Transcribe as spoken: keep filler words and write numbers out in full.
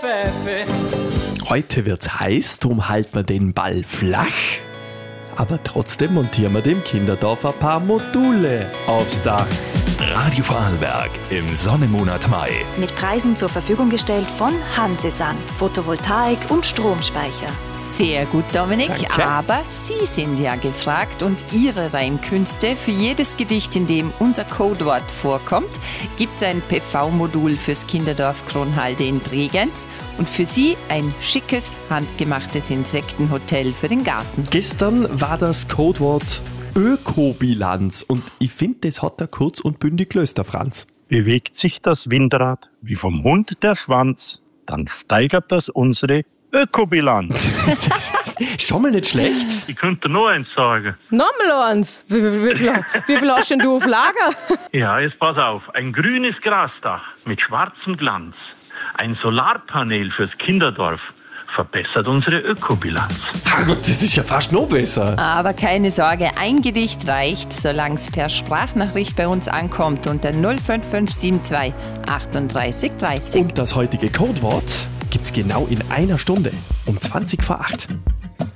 Pfeife. Heute wird's heiß, drum halten wir den Ball flach. Aber trotzdem montieren wir dem Kinderdorf ein paar Module aufs Dach. Radio Vorarlberg im Sonnenmonat Mai. Mit Preisen zur Verfügung gestellt von Hansesan. Photovoltaik und Stromspeicher. Sehr gut, Dominik, Danke. aber Sie sind ja gefragt und Ihre Reimkünste. Für jedes Gedicht, in dem unser Codewort vorkommt, gibt es ein P V-Modul fürs Kinderdorf Kronhalde in Bregenz und für Sie ein schickes, handgemachtes Insektenhotel für den Garten. Gestern war das Codewort Ökobilanz und ich finde, das hat er kurz und bündig gelöst, der Franz. Bewegt sich das Windrad wie vom Hund der Schwanz, dann steigert das unsere Ökobilanz. Schon mal nicht schlecht. Ich könnte nur eins sagen. Nochmal eins. Wie, wie, wie, viel, wie viel hast denn du auf Lager? Ja, jetzt pass auf. Ein grünes Grasdach mit schwarzem Glanz. Ein Solarpanel fürs Kinderdorf verbessert unsere Ökobilanz. Herrgott, das ist ja fast noch besser. Aber keine Sorge, ein Gedicht reicht, solange es per Sprachnachricht bei uns ankommt unter null fünf fünf sieben zwei achtunddreißig dreißig. Und das heutige Codewort gibt's genau in einer Stunde um zwanzig vor acht.